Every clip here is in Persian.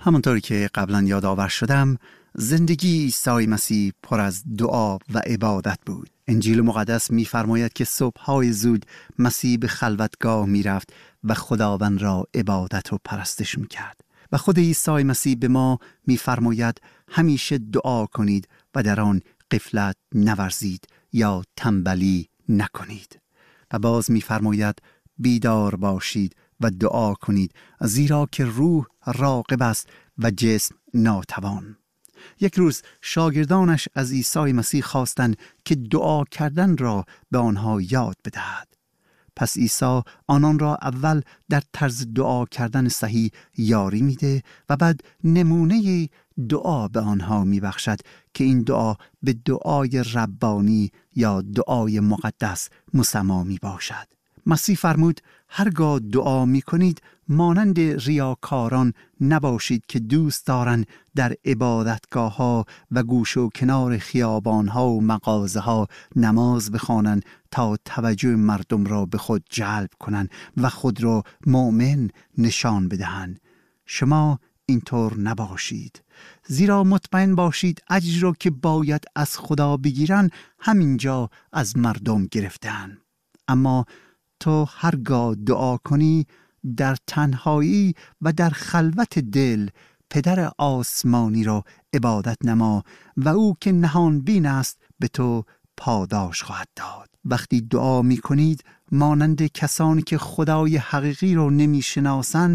همونطوری که قبلا یادآور شدم، زندگی عیسی مسیح پر از دعا و عبادت بود. انجیل مقدس می‌فرماید که صبح‌های زود مسیح به خلوتگاه می‌رفت و خداوند را عبادت و پرستش می‌کرد. و خود عیسی مسیح به ما می‌فرماید همیشه دعا کنید و در آن غفلت نورزید یا تنبلی نکنید. و باز می‌فرماید بیدار باشید و دعا کنید، زیرا که روح راغب است و جسم ناتوان. یک روز شاگردانش از عیسی مسیح خواستند که دعا کردن را به آنها یاد بدهد. پس عیسی آنان را اول در طرز دعا کردن صحیح یاری میده و بعد نمونه دعا به آنها میبخشد که این دعا به دعای ربانی یا دعای مقدس مسما می باشد. مسیح فرمود هرگاه دعا می کنید مانند ریاکاران نباشید که دوست دارند در عبادتگاه ها و گوش و کنار خیابان ها و مغازه ها نماز بخوانند تا توجه مردم را به خود جلب کنند و خود را مؤمن نشان بدهند. شما اینطور نباشید، زیرا مطمئن باشید اجری را که باید از خدا بگیرند همینجا از مردم گرفتند. اما تو هرگاه دعا کنی در تنهایی و در خلوت دل پدر آسمانی را عبادت نما و او که نهان بین است به تو پاداش خواهد داد. وقتی دعا می کنید مانند کسانی که خدای حقیقی را نمی شناسند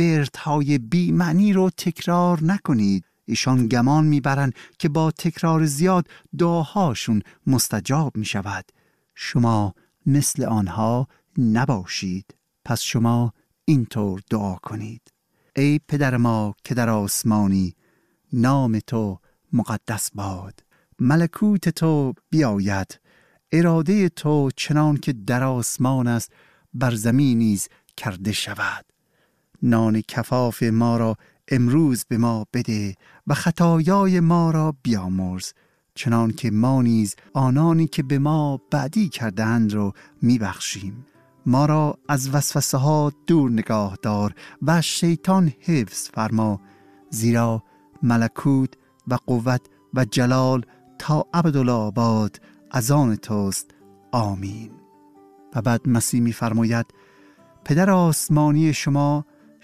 وردهای بی معنی را تکرار نکنید. ایشان گمان می برند که با تکرار زیاد دعاهاشون مستجاب می شود. شما مثل آنها نباشید. پس شما اینطور دعا کنید: ای پدر ما که در آسمانی، نام تو مقدس باد، ملکوت تو بیاید، اراده تو چنان که در آسمان است بر زمین نیز کرده شود. نان کفاف ما را امروز به ما بده و خطایای ما را بیامرز، چنان که ما نیز آنانی که به ما بدی کردند را میبخشیم. ما را از وسوسه ها دور نگاه دار و از شیطان حفظ فرما، زیرا ملکوت و قوت و جلال تا ابدالآباد از آن توست. آمین. و بعد مسیح می فرماید پدر آسمانی شما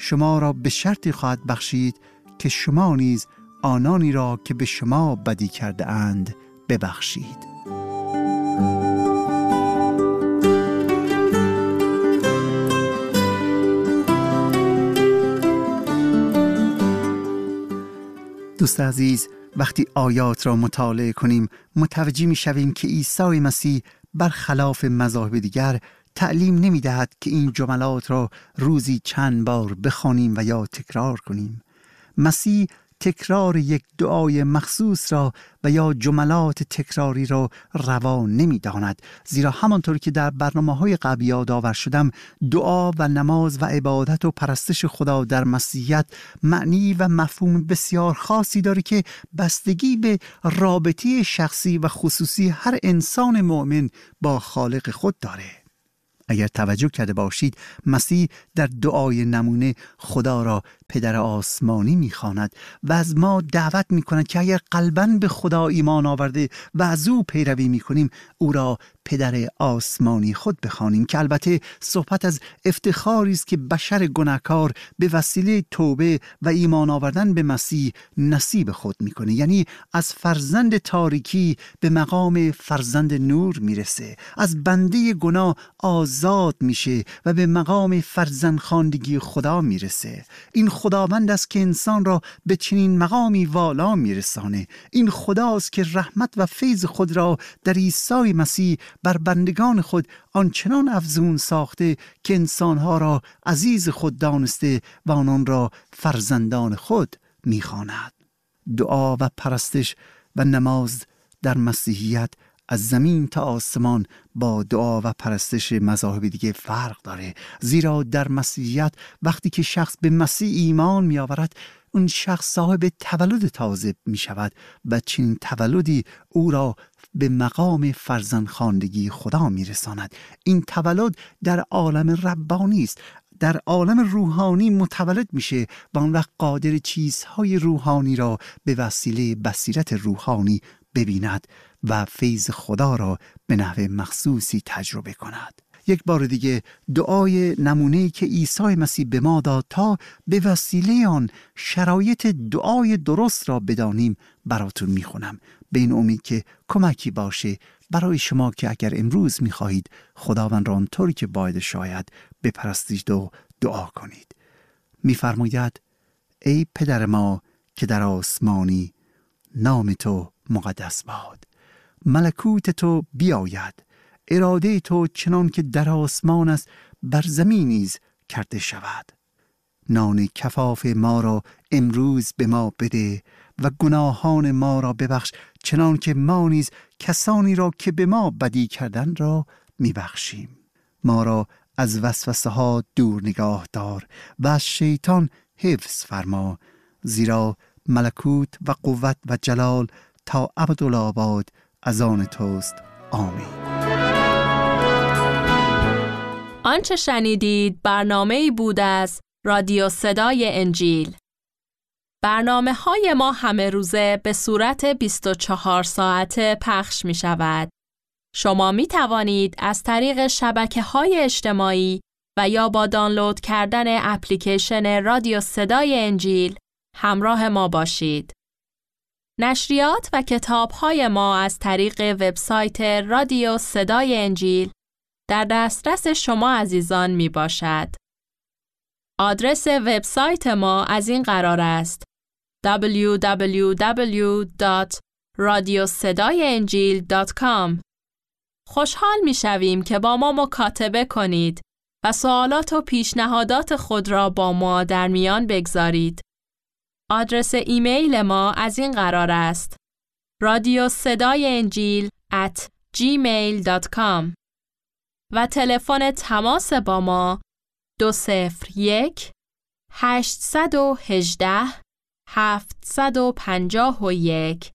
را به شرطی خواهد بخشید که شما نیز آنانی را که به شما بدی کرده اند ببخشید. دوست عزیز، وقتی آیات را مطالعه کنیم متوجه می شویم که عیسی مسیح برخلاف مذاهب دیگر تعلیم نمی دهد که این جملات را روزی چند بار بخوانیم و یا تکرار کنیم. مسیح تکرار یک دعای مخصوص را و یا جملات تکراری را روا نمی داند، زیرا همانطور که در برنامه‌های قبلی یادآور شدم دعا و نماز و عبادت و پرستش خدا در مسیحیت معنی و مفهوم بسیار خاصی داره که بستگی به رابطه شخصی و خصوصی هر انسان مؤمن با خالق خود داره. اگر توجه کرده باشید مسیح در دعای نمونه خدا را پدر آسمانی می‌خواند و از ما دعوت می‌کند که اگر قلباً به خدا ایمان آورده و از او پیروی می‌کنیم او را پدر آسمانی خود بخوانیم، که البته صحبت از افتخاری است که بشر گناهکار به وسیله توبه و ایمان آوردن به مسیح نصیب خود می‌کنه، یعنی از فرزند تاریکی به مقام فرزند نور میرسه، از بنده گناه آزاد میشه و به مقام فرزند خواندگی خدا میرسه. این خداوند است که انسان را به چنین مقامی والا میرسانه. این خداست که رحمت و فیض خود را در عیسی مسیح بر بندگان خود آنچنان افزون ساخته که انسانها را عزیز خود دانسته و آنان را فرزندان خود میخواند. دعا و پرستش و نماز در مسیحیت از زمین تا آسمان با دعا و پرستش مذاهب دیگه فرق داره، زیرا در مسیحیت وقتی که شخص به مسیح ایمان می آورد اون شخص صاحب تولد تازه می شود و چنین تولدی او را به مقام فرزندخواندگی خدا می رساند. این تولد در عالم ربانی است، در عالم روحانی متولد میشه و آن وقت قادر چیزهای روحانی را به وسیله بصیرت روحانی ببیند و فیض خدا را به نحو مخصوصی تجربه کند. یک بار دیگه دعای نمونه‌ای که عیسی مسیح به ما داد تا به وسیله آن شرایط دعای درست را بدانیم براتون میخونم، به این امید که کمکی باشه برای شما که اگر امروز میخواهید خداوند را آنطوری که باید شاید بپرستید و دعا کنید. میفرماید ای پدر ما که در آسمانی، نام تو مقدس باد، ملکوت تو بیاید، اراده تو چنان که در آسمان است بر زمین نیز کرده شود. نان کفاف ما را امروز به ما بده و گناهان ما را ببخش چنان که ما نیز کسانی را که به ما بدی کردن را میبخشیم. ما را از وسوسه ها دور نگاه دار و از شیطان حفظ فرما، زیرا ملکوت و قوت و جلال تا ابدالآباد از آن توست. آمین. آنچه شنیدید برنامه‌ای بود از رادیو صدای انجیل. برنامه‌های ما همه روزه به صورت 24 ساعته پخش می شود. شما می توانید از طریق شبکه‌های اجتماعی و یا با دانلود کردن اپلیکیشن رادیو صدای انجیل همراه ما باشید. نشریات و کتاب‌های ما از طریق وبسایت رادیو صدای انجیل در دسترس شما عزیزان می باشد. آدرس وبسایت ما از این قرار است: www.radiosedaienjil.com. خوشحال می شویم که با ما مکاتبه کنید و سوالات و پیشنهادات خود را با ما در میان بگذارید. آدرس ایمیل ما از این قرار است: radiosedaienjil@gmail.com و تلفن تماس با ما 201 818 751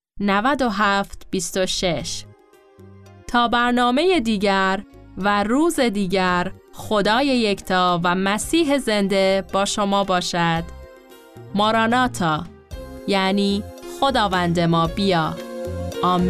9726. تا برنامه دیگر و روز دیگر، خدای یکتا و مسیح زنده با شما باشد. ماراناتا، یعنی خداوند ما بیا. آمین.